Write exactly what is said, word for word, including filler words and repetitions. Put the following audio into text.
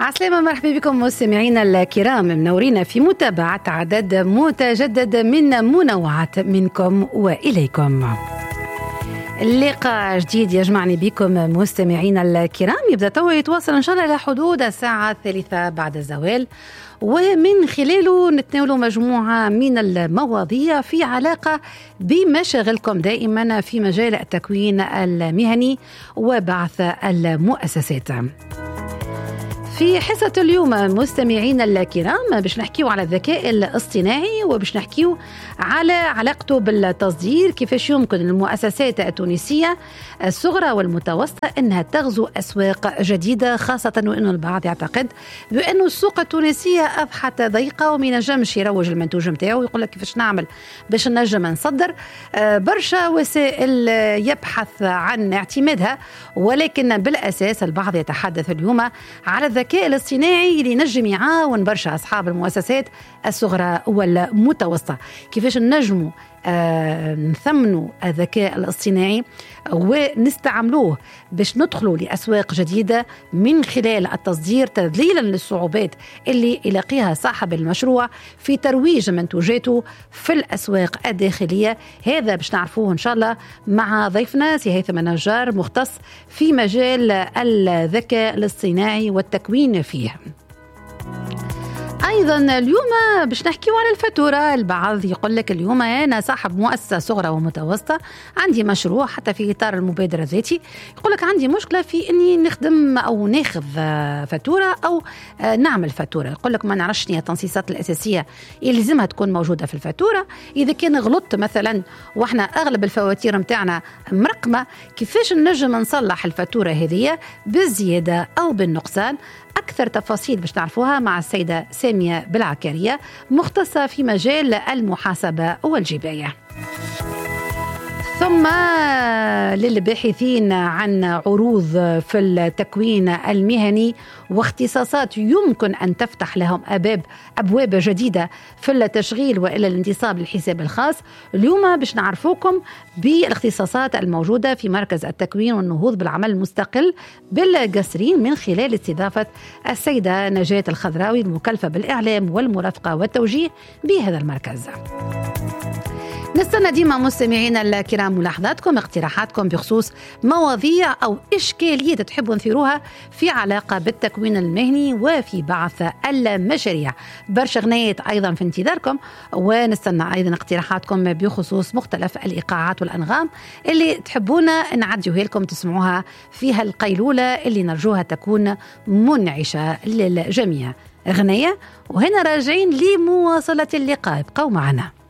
عسلامة، مرحبا بكم مستمعينا الكرام، منورين في متابعة عدد متجدد من منوعات منكم وإليكم. اللقاء جديد يجمعني بكم مستمعينا الكرام، يبدأ توا يتواصل إن شاء الله إلى حدود الساعة الثالثة بعد الزوال، ومن خلاله نتناول مجموعة من المواضيع في علاقة بمشاغلكم دائما في مجال التكوين المهني وبعث المؤسسات. في حصة اليوم مستمعينا الكرام باش نحكيو على الذكاء الاصطناعي، وباش نحكيو على علاقته بالتصدير، كيفاش يمكن المؤسسات التونسية الصغرى والمتوسطة أنها تغزو أسواق جديدة، خاصة وأنه البعض يعتقد بأنه السوق التونسية أضحت ضيقة وما ينجمش يروج المنتوج متاعه، ويقول لك كيفاش نعمل باش نجم نصدر. برشا وسائل يبحث عن اعتمادها، ولكن بالأساس البعض يتحدث اليوم على الذكاء الاصطناعي اللي نجم يعاون برشا أصحاب المؤسسات الصغرى والمتوسطة. كيفاش نجموا آه نثمنوا الذكاء الاصطناعي ونستعملوه باش ندخلوا لأسواق جديدة من خلال التصدير، تذليلا للصعوبات اللي يلاقيها صاحب المشروع في ترويج منتوجاته في الأسواق الداخلية. هذا باش نعرفوه إن شاء الله مع ضيفنا سي هيثم النجار، مختص في مجال الذكاء الاصطناعي والتكوين فيه. أيضا اليوم باش نحكيو على الفاتورة. البعض يقول لك اليوم أنا صاحب مؤسسة صغرى ومتوسطة، عندي مشروع حتى في إطار المبادرة الذاتي، يقول لك عندي مشكلة في إني نخدم أو ناخذ فاتورة أو نعمل فاتورة. يقول لك ما نعرفش شنو هي التنصيصات الأساسية اللي لازمها تكون موجودة في الفاتورة. إذا كان غلطت مثلا وإحنا أغلب الفواتير متاعنا مرقمة، كيفاش نجم نصلح الفاتورة هذه بالزيادة أو بالنقصان؟ أكثر تفاصيل باش تعرفوها مع السيدة سامية بالعكارية، مختصة في مجال المحاسبة والجباية. ثم للباحثين عن عروض في التكوين المهني واختصاصات يمكن أن تفتح لهم أبواب أبواب جديدة في التشغيل وإلى الانتصاب للحساب الخاص. اليوم باش نعرفوكم بالاختصاصات الموجودة في مركز التكوين والنهوض بالعمل المستقل بالقصرين من خلال استضافة السيدة نجاة الخضراوي المكلفة بالإعلام والمرافقة والتوجيه بهذا المركز. نستنى ديما مستمعينا الكرام ملاحظاتكم، اقتراحاتكم بخصوص مواضيع أو إشكاليات تحبوا نثيروها في علاقة بالتكوين المهني وفي بعث المشاريع. برشا غنيات أيضا في انتظاركم، ونستنى أيضا اقتراحاتكم بخصوص مختلف الإيقاعات والأنغام اللي تحبونا نعديوها لكم تسمعوها فيها القيلولة اللي نرجوها تكون منعشة للجميع. غنية وهنا راجعين لمواصلة اللقاء، ابقوا معنا.